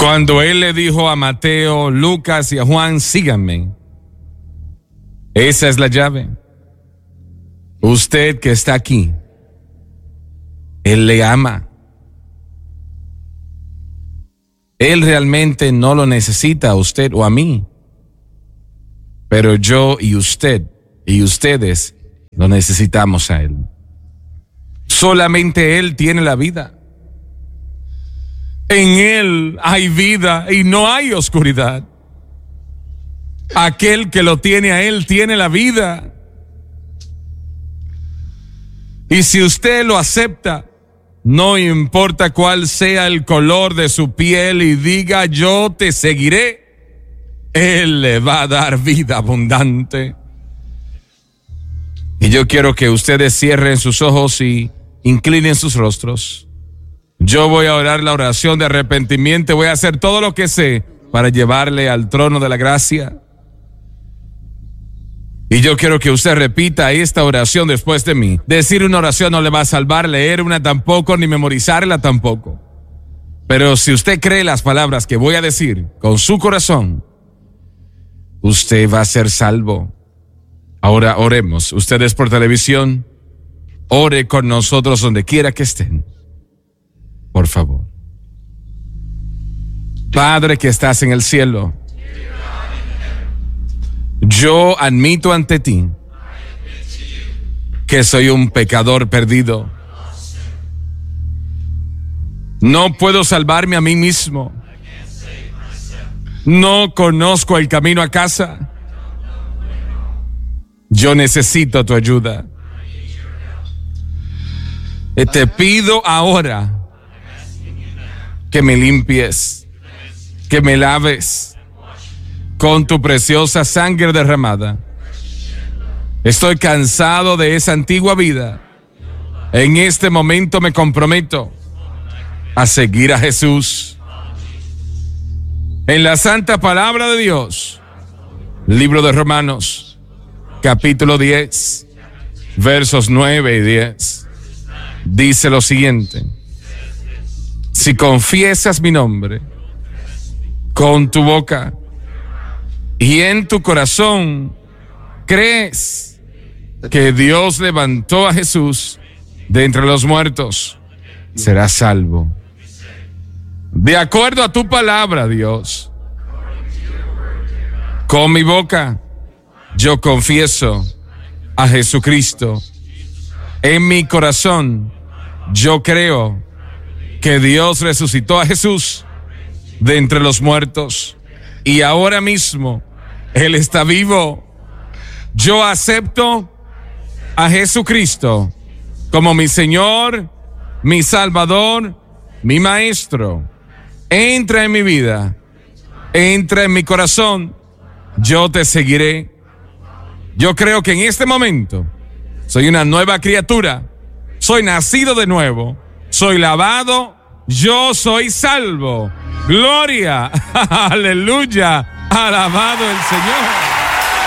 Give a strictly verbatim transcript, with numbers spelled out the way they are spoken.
Cuando él le dijo a Mateo, Lucas y a Juan, síganme. Esa es la llave. Usted que está aquí, él le ama. Él realmente no lo necesita a usted o a mí. Pero yo y usted y ustedes lo necesitamos a él. Solamente él tiene la vida. En él hay vida y no hay oscuridad. Aquel que lo tiene a él tiene la vida. Y si usted lo acepta, no importa cuál sea el color de su piel y diga yo te seguiré, él le va a dar vida abundante. Y yo quiero que ustedes cierren sus ojos y inclinen sus rostros. Yo voy a orar la oración de arrepentimiento. Voy a hacer todo lo que sé para llevarle al trono de la gracia. Y yo quiero que usted repita esta oración después de mí. Decir una oración no le va a salvar, leer una tampoco, ni memorizarla tampoco. Pero si usted cree las palabras que voy a decir con su corazón, usted va a ser salvo. Ahora oremos. Ustedes por televisión, ore con nosotros donde quiera que estén. Por favor. Padre que estás en el cielo, yo admito ante ti que soy un pecador perdido. No puedo salvarme a mí mismo. No conozco el camino a casa. Yo necesito tu ayuda. Y te pido ahora que me limpies, que me laves con tu preciosa sangre derramada. Estoy cansado de esa antigua vida. En este momento me comprometo a seguir a Jesús. En la santa palabra de Dios, libro de Romanos, capítulo diez, versos nueve y diez, dice lo siguiente: si confiesas mi nombre con tu boca y en tu corazón crees que Dios levantó a Jesús de entre los muertos, serás salvo. De acuerdo a tu palabra, Dios, con mi boca yo confieso a Jesucristo. En mi corazón yo creo que Dios resucitó a Jesús de entre los muertos y ahora mismo Él está vivo. Yo acepto a Jesucristo como mi Señor, mi Salvador, mi Maestro. Entra en mi vida, entra en mi corazón, yo te seguiré. Yo creo que en este momento soy una nueva criatura, soy nacido de nuevo, soy lavado, yo soy salvo. Gloria, aleluya, alabado el Señor.